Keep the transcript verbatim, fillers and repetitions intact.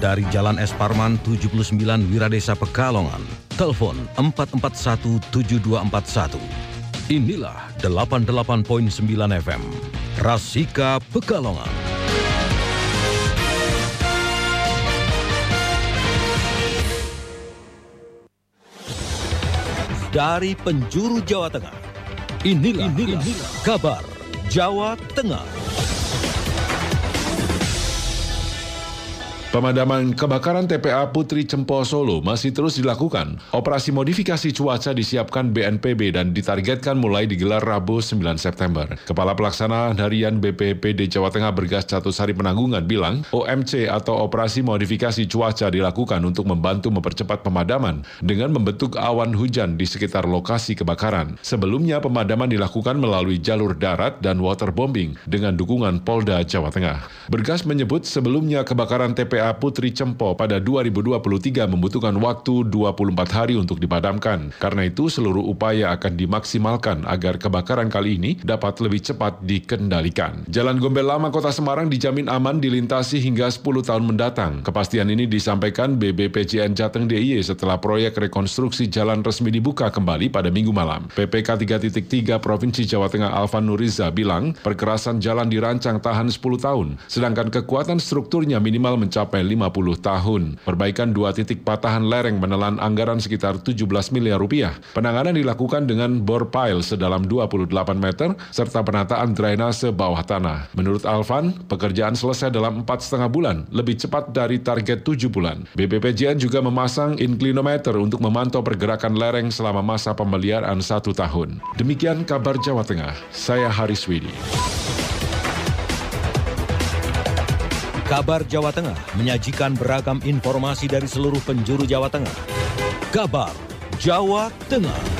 dari Jalan Es Parman tujuh puluh sembilan Wiradesa Pekalongan. Telepon empat empat satu tujuh dua empat satu. Inilah delapan puluh delapan koma sembilan F M, Rasika Pekalongan. Dari penjuru Jawa Tengah, inilah, inilah, inilah kabar Jawa Tengah. Pemadaman kebakaran T P A Putri Cempo Solo masih terus dilakukan. Operasi modifikasi cuaca disiapkan B N P B dan ditargetkan mulai digelar Rabu sembilan September. Kepala Pelaksana Harian B P P D Jawa Tengah Bergas Catusari Penanggungan bilang, O M C atau Operasi Modifikasi Cuaca dilakukan untuk membantu mempercepat pemadaman dengan membentuk awan hujan di sekitar lokasi kebakaran. Sebelumnya pemadaman dilakukan melalui jalur darat dan waterbombing dengan dukungan Polda Jawa Tengah. Bergas menyebut sebelumnya kebakaran T P A Putri Cempo pada dua ribu dua puluh tiga membutuhkan waktu dua puluh empat hari untuk dipadamkan. Karena itu seluruh upaya akan dimaksimalkan agar kebakaran kali ini dapat lebih cepat dikendalikan. Jalan Gombel Lama Kota Semarang dijamin aman dilintasi hingga sepuluh tahun mendatang. Kepastian ini disampaikan B B P J N Jateng D I Y setelah proyek rekonstruksi jalan resmi dibuka kembali pada Minggu malam. P P K tiga titik tiga Provinsi Jawa Tengah Alvan Nuriza bilang perkerasan jalan dirancang tahan sepuluh tahun, sedangkan kekuatan strukturnya minimal mencapai lima puluh tahun. Perbaikan dua titik patahan lereng menelan anggaran sekitar tujuh belas miliar rupiah. Penanganan dilakukan dengan bor pile sedalam dua puluh delapan meter serta penataan drainase bawah tanah. Menurut Alvan, pekerjaan selesai dalam empat setengah bulan, lebih cepat dari target tujuh bulan. B P P J N juga memasang inclinometer untuk memantau pergerakan lereng selama masa pemeliharaan satu tahun. Demikian kabar Jawa Tengah. Saya Haris Widi. Kabar Jawa Tengah menyajikan beragam informasi dari seluruh penjuru Jawa Tengah. Kabar Jawa Tengah.